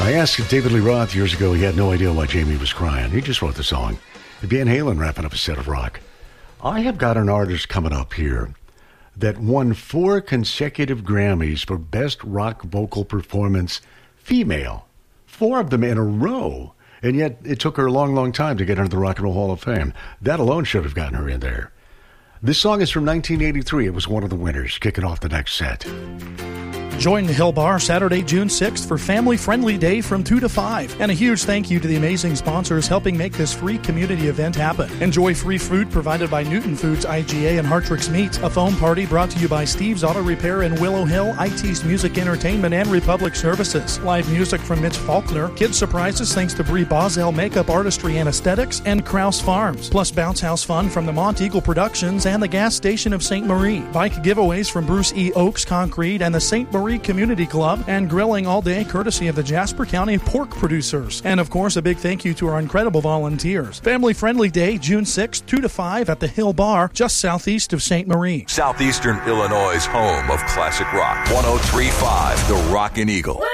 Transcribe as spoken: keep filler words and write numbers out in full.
I asked David Lee Roth years ago, he had no idea why Jamie was crying. He just wrote the song. Van Halen wrapping up a set of rock. I have got an artist coming up here that won four consecutive Grammys for Best Rock Vocal Performance Female. Four of them in a row. And yet it took her a long, long time to get into the Rock and Roll Hall of Fame. That alone should have gotten her in there. This song is from nineteen eighty-three. It was one of the winners, kicking off the next set. Join the Hill Bar Saturday, June sixth for Family Friendly Day from two to five. And a huge thank you to the amazing sponsors helping make this free community event happen. Enjoy free food provided by Newton Foods, I G A, and Hartrix Meats. A foam party brought to you by Steve's Auto Repair in Willow Hill, I T's Music Entertainment, and Republic Services. Live music from Mitch Faulkner. Kids surprises thanks to Brie Boswell Makeup Artistry and Aesthetics and Krause Farms. Plus bounce house fun from the Mont Eagle Productions and the gas station of Saint Marie. Bike giveaways from Bruce E. Oaks Concrete and the Saint Marie Community Club, and grilling all day courtesy of the Jasper County Pork Producers. And of course, a big thank you to our incredible volunteers. Family Friendly Day, June sixth, two to five at the Hill Bar, just southeast of Saint Marie. Southeastern Illinois' home of classic rock. one oh three point five, The Rockin' Eagle.